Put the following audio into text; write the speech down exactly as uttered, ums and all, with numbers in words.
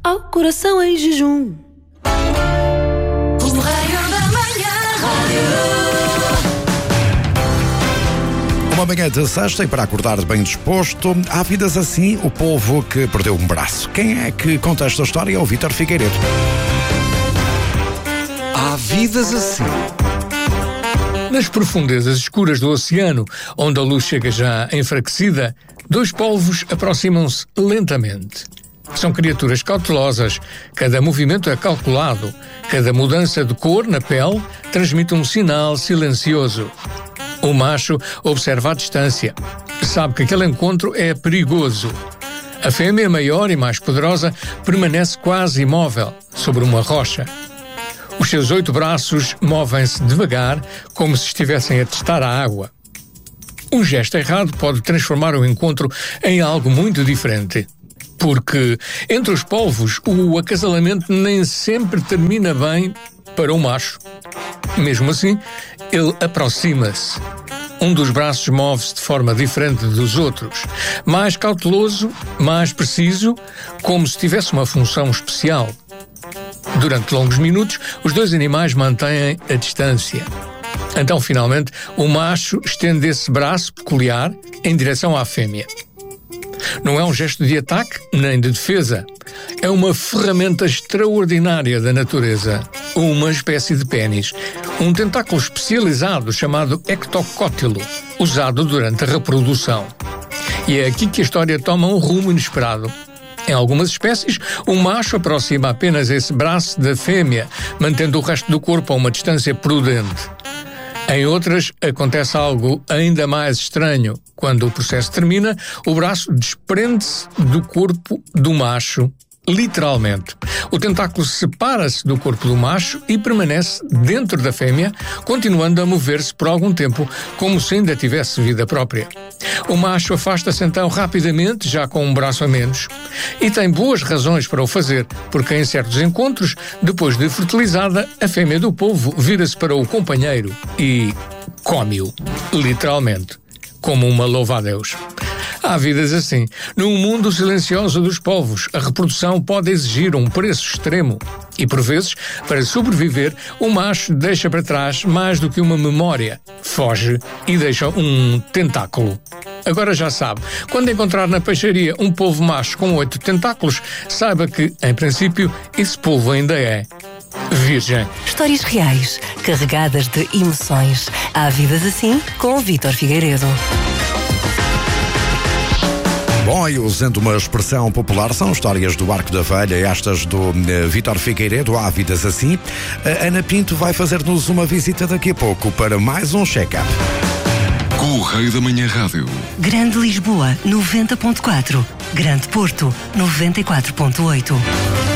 ao coração em jejum. Uma manhã de sexta e para acordar bem disposto, há vidas assim, o povo que perdeu um braço. Quem é que conta esta história? É o Vítor Figueiredo. Há vidas assim. Nas profundezas escuras do oceano, onde a luz chega já enfraquecida, dois polvos aproximam-se lentamente. São criaturas cautelosas, cada movimento é calculado, cada mudança de cor na pele transmite um sinal silencioso. O macho observa à distância, sabe que aquele encontro é perigoso. A fêmea, maior e mais poderosa, permanece quase imóvel, sobre uma rocha. Os seus oito braços movem-se devagar, como se estivessem a testar a água. Um gesto errado pode transformar o encontro em algo muito diferente. Porque, entre os polvos, o acasalamento nem sempre termina bem para o macho. Mesmo assim, ele aproxima-se. Um dos braços move-se de forma diferente dos outros, mais cauteloso, mais preciso, como se tivesse uma função especial. Durante longos minutos, os dois animais mantêm a distância. Então, finalmente, o macho estende esse braço peculiar em direção à fêmea. Não é um gesto de ataque nem de defesa. É uma ferramenta extraordinária da natureza. Uma espécie de pênis. Um tentáculo especializado chamado ectocótilo, usado durante a reprodução. E é aqui que a história toma um rumo inesperado. Em algumas espécies, o macho aproxima apenas esse braço da fêmea, mantendo o resto do corpo a uma distância prudente. Em outras, acontece algo ainda mais estranho. Quando o processo termina, o braço desprende-se do corpo do macho, literalmente. O tentáculo separa-se do corpo do macho e permanece dentro da fêmea, continuando a mover-se por algum tempo, como se ainda tivesse vida própria. O macho afasta-se então rapidamente, já com um braço a menos, e tem boas razões para o fazer, porque em certos encontros, depois de fertilizada, a fêmea do polvo vira-se para o companheiro e come-o, literalmente, como uma louva-a-Deus. Há vidas assim. Num mundo silencioso dos polvos, a reprodução pode exigir um preço extremo. E, por vezes, para sobreviver, o macho deixa para trás mais do que uma memória. Foge e deixa um tentáculo. Agora já sabe, quando encontrar na peixaria um polvo macho com oito tentáculos, saiba que, em princípio, esse polvo ainda é virgem. Histórias reais, carregadas de emoções. Há vidas assim, com o Vítor Figueiredo. Bom, e usando uma expressão popular, são histórias do Arco da Velha, estas do uh, Vítor Figueiredo. Há vidas assim. A Ana Pinto vai fazer-nos uma visita daqui a pouco para mais um check-up. Correio da Manhã Rádio. Grande Lisboa, noventa ponto quatro. Grande Porto, noventa e quatro ponto oito.